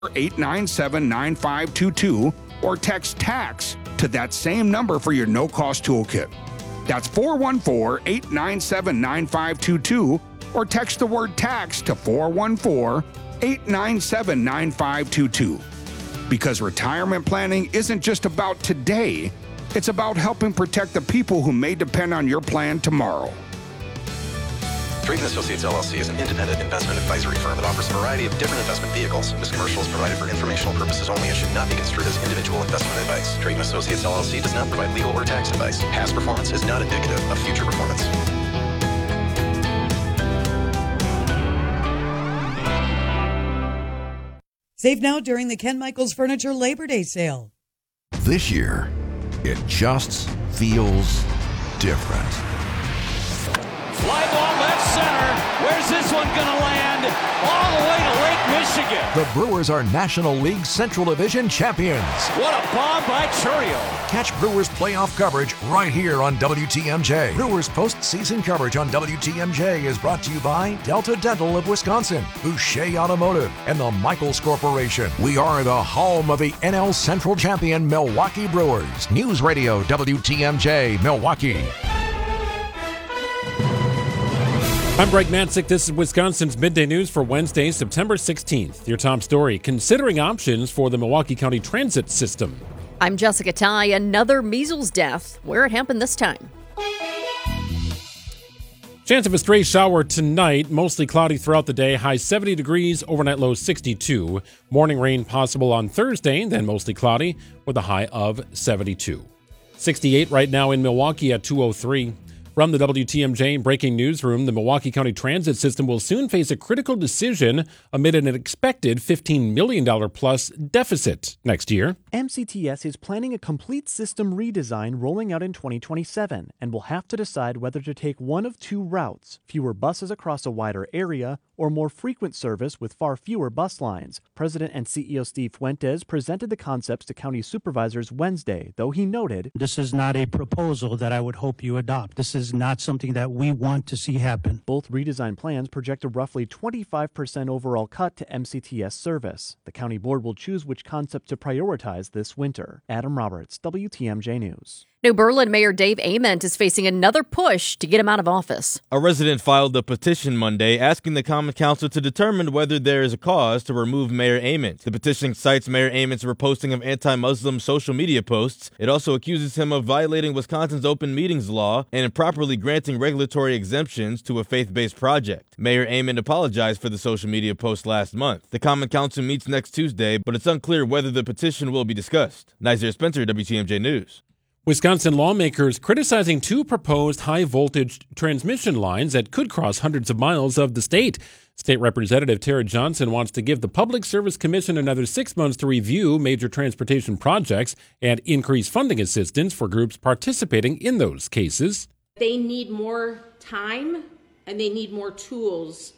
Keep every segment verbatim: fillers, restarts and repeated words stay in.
eight nine seven, nine five two two or text TAX to that same number for your no-cost toolkit. That's four one four, eight nine seven, nine five two two or text the word TAX to four one four, eight nine seven, nine five two two. Because retirement planning isn't just about today, it's about helping protect the people who may depend on your plan tomorrow. Drayton Associates L L C is an independent investment advisory firm that offers a variety of different investment vehicles. This commercial is provided for informational purposes only and should not be construed as individual investment advice. Drayton Associates L L C does not provide legal or tax advice. Past performance is not indicative of future performance. Save now during the Ken Michaels Furniture Labor Day sale. This year, it just feels different. Fly ball left center. Where's this one going to land? All the way to Lake Michigan. The Brewers are National League Central Division champions. What a bomb by Churio. Catch Brewers playoff coverage right here on W T M J. Brewers postseason coverage on W T M J is brought to you by Delta Dental of Wisconsin, Boucher Automotive, and the Michaels Corporation. We are the home of the N L Central champion Milwaukee Brewers. News Radio W T M J, Milwaukee. I'm Greg Matzik. This is Wisconsin's Midday News for Wednesday, September sixteenth. Your top story, considering options for the Milwaukee County Transit System. I'm Jessica Ty. Another measles death. Where it happened this time. Chance of a stray shower tonight. Mostly cloudy throughout the day. High seventy degrees, overnight low sixty-two. Morning rain possible on Thursday, then mostly cloudy with a high of seventy-two. sixty-eight right now in Milwaukee at two oh three. From the W T M J Breaking Newsroom, the Milwaukee County Transit System will soon face a critical decision amid an expected fifteen million dollars plus deficit next year. M C T S is planning a complete system redesign rolling out in twenty twenty-seven and will have to decide whether to take one of two routes, fewer buses across a wider area or more frequent service with far fewer bus lines. President and C E O Steve Fuentes presented the concepts to county supervisors Wednesday, though he noted, "This is not a proposal that I would hope you adopt. This is not something that we want to see happen." Both redesign plans project a roughly twenty-five percent overall cut to M C T S service. The county board will choose which concept to prioritize this winter. Adam Roberts, W T M J News. New Berlin Mayor Dave Ament is facing another push to get him out of office. A resident filed a petition Monday asking the Common Council to determine whether there is a cause to remove Mayor Ament. The petition cites Mayor Ament's reposting of anti-Muslim social media posts. It also accuses him of violating Wisconsin's open meetings law and improperly granting regulatory exemptions to a faith-based project. Mayor Ament apologized for the social media post last month. The Common Council meets next Tuesday, but it's unclear whether the petition will be discussed. Nazir Spencer, W T M J News. Wisconsin lawmakers criticizing two proposed high-voltage transmission lines that could cross hundreds of miles of the state. State Representative Tara Johnson wants to give the Public Service Commission another six months to review major transportation projects and increase funding assistance for groups participating in those cases. They need more time and they need more tools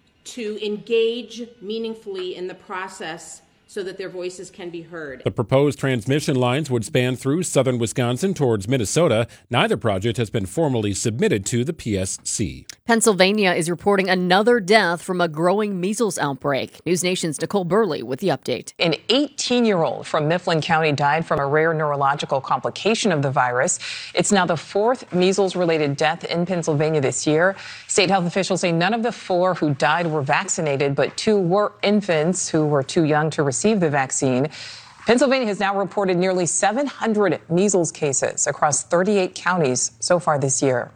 to engage meaningfully in the process so that their voices can be heard. The proposed transmission lines would span through southern Wisconsin towards Minnesota. Neither project has been formally submitted to the P S C. Pennsylvania is reporting another death from a growing measles outbreak. News Nation's Nicole Burley with the update. An eighteen-year-old from Mifflin County died from a rare neurological complication of the virus. It's now the fourth measles-related death in Pennsylvania this year. State health officials say none of the four who died were vaccinated, but two were infants who were too young to receive the vaccine. Pennsylvania has now reported nearly seven hundred measles cases across thirty-eight counties so far this year.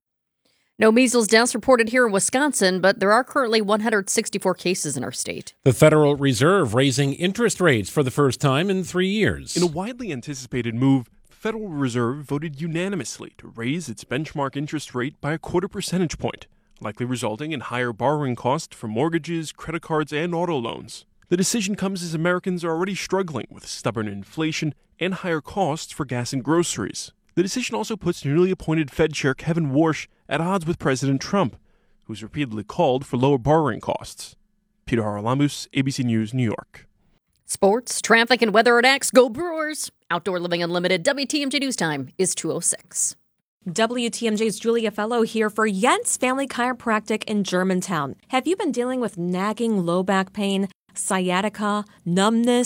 No measles deaths reported here in Wisconsin, but there are currently one hundred sixty-four cases in our state. The Federal Reserve raising interest rates for the first time in three years. In a widely anticipated move, the Federal Reserve voted unanimously to raise its benchmark interest rate by a quarter percentage point, likely resulting in higher borrowing costs for mortgages, credit cards, and auto loans. The decision comes as Americans are already struggling with stubborn inflation and higher costs for gas and groceries. The decision also puts newly appointed Fed Chair Kevin Warsh at odds with President Trump, who's repeatedly called for lower borrowing costs. Peter Haralamus, A B C News, New York. Sports, traffic, and weather at X. Go Brewers! Outdoor Living Unlimited. W T M J News Time is two oh six. W T M J's Julia Fellow here for Jens Family Chiropractic in Germantown. Have you been dealing with nagging low back pain, sciatica, numbness,